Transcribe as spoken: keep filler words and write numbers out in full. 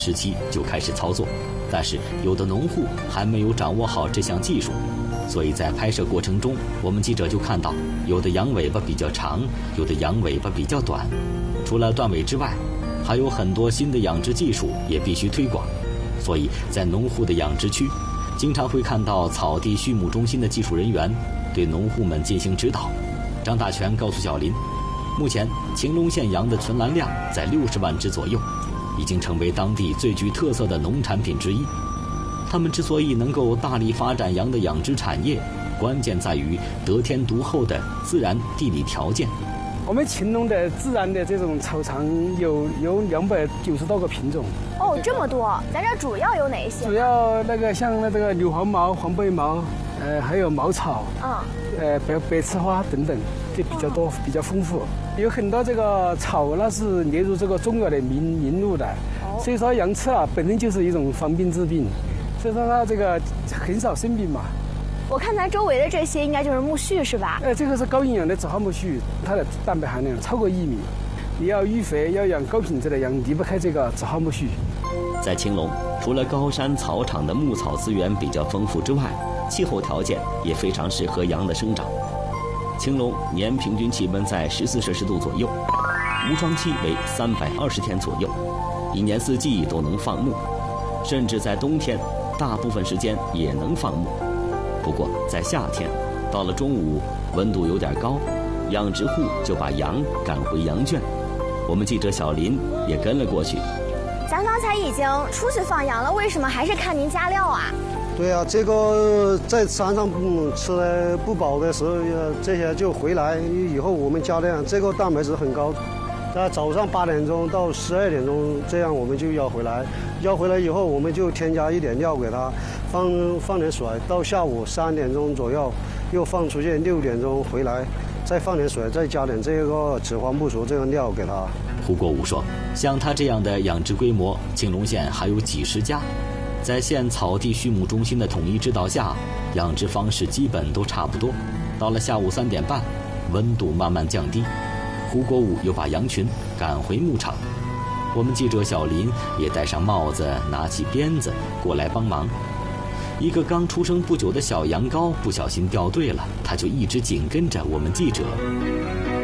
时期就开始操作，但是有的农户还没有掌握好这项技术，所以在拍摄过程中，我们记者就看到有的羊尾巴比较长，有的羊尾巴比较短。除了断尾之外，还有很多新的养殖技术也必须推广，所以在农户的养殖区，经常会看到草地畜牧中心的技术人员对农户们进行指导。张大全告诉小林，目前晴隆县羊的存栏量在六十万只左右，已经成为当地最具特色的农产品之一。他们之所以能够大力发展羊的养殖产业，关键在于得天独厚的自然地理条件。 我们晴隆的自然的这种草场有有两百九十多个品种。 哦，这么多！咱这主要有哪些？ 主要那个像那个硫磺毛、黄背毛，呃，还有茅草，嗯，呃，白白刺花等等，这比较多，嗯、比较丰富。有很多这个草，那是列入这个重要的名名录的。哦、所以说羊吃啊，本身就是一种防病治病，所以说它这个很少生病嘛。 我看咱周围的这些应该就是苜蓿是吧？ 呃，这个是高营养的紫花苜蓿，它的蛋白含量超过一米。你要育肥，要养高品质的羊，离不开这个紫花苜蓿。 在晴隆，除了高山草场的牧草资源比较丰富之外，气候条件也非常适合羊的生长。晴隆年平均气温在十四摄氏度左右，无霜期为三百二十天左右，一年四季都能放牧，甚至在冬天，大部分时间也能放牧。不过在夏天，到了中午，温度有点高，养殖户就把羊赶回羊圈。我们记者小林也跟了过去。 咱刚才已经出去放羊了，为什么还是看您加料啊？ 对啊，这个在山上吃的不饱的时候，这些就回来以后我们加量，这个蛋白质很高。在早上八点钟到十二点钟，这样我们就要回来。要回来以后，我们就添加一点料给它，放放点水。到下午三点钟左右，又放出去，六点钟回来，再放点水，再加点这个紫花苜蓿这个料给它。 胡国武说，像他这样的养殖规模，晴隆县还有几十家。在县草地畜牧中心的统一指导下，养殖方式基本都差不多。到了下午三点半，温度慢慢降低，胡国武又把羊群赶回牧场。我们记者小林也戴上帽子，拿起鞭子过来帮忙。一个刚出生不久的小羊羔不小心掉队了，他就一直紧跟着我们记者。